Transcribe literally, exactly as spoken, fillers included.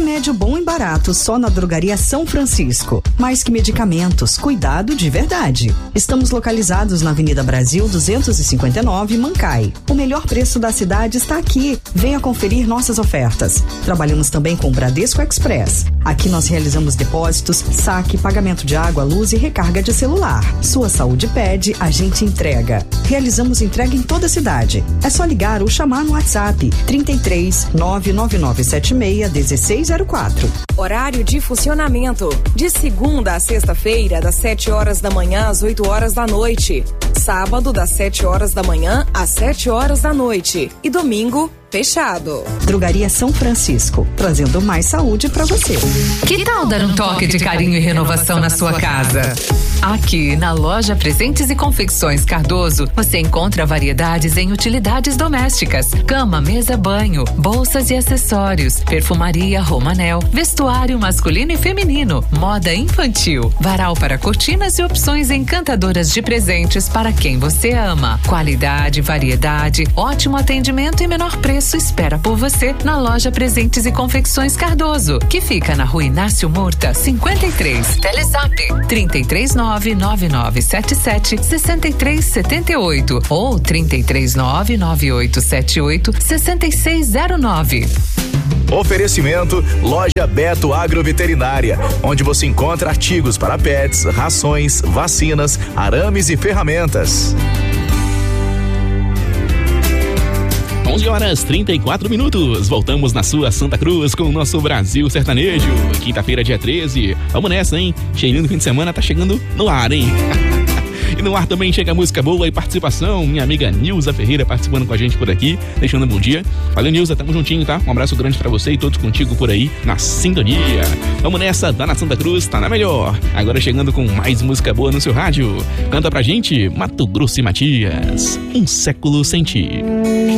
Remédio bom e barato só na Drogaria São Francisco. Mais que medicamentos, cuidado de verdade. Estamos localizados na Avenida Brasil duzentos e cinquenta e nove, Mancai. O melhor preço da cidade está aqui. Venha conferir nossas ofertas. Trabalhamos também com o Bradesco Express. Aqui nós realizamos depósitos, saque, pagamento de água, luz e recarga de celular. Sua saúde pede, a gente entrega. Realizamos entrega em toda a cidade. É só ligar ou chamar no WhatsApp trinta e três, nove nove nove sete seis, um seis zero quatro. Horário de funcionamento: de segunda a sexta-feira, das sete horas da manhã às oito horas da noite. Sábado, das sete horas da manhã às sete horas da noite. E domingo, fechado. Drogaria São Francisco, trazendo mais saúde pra você. Que tal dar um toque de carinho e renovação na sua casa? Aqui na loja Presentes e Confecções Cardoso, você encontra variedades em utilidades domésticas, cama, mesa, banho, bolsas e acessórios, perfumaria Romanel, vestuário masculino e feminino, moda infantil, varal para cortinas e opções encantadoras de presentes para quem você ama. Qualidade, variedade, ótimo atendimento e menor preço espera por você na loja Presentes e Confecções Cardoso, que fica na Rua Inácio Murta, cinquenta e três. Telezap trinta e três nove nove nove sete sete seis três sete oito ou trinta e três nove nove oito sete oito seis seis zero nove. Oferecimento Loja Beto Agroveterinária, onde você encontra artigos para pets, rações, vacinas, arames e ferramentas. onze horas e trinta e quatro minutos. Voltamos na sua Santa Cruz com o nosso Brasil Sertanejo. Quinta-feira, dia treze. Vamos nessa, hein? Cheirinho do fim de semana tá chegando no ar, hein? E no ar também chega música boa e participação. Minha amiga Nilza Ferreira participando com a gente por aqui, deixando um bom dia. Valeu, Nilza, tamo juntinho, tá? Um abraço grande pra você e todos contigo por aí na sintonia. Vamos nessa, tá na Santa Cruz, tá na melhor. Agora chegando com mais música boa no seu rádio. Canta pra gente Mato Grosso e Matias, Um Século Sem Ti.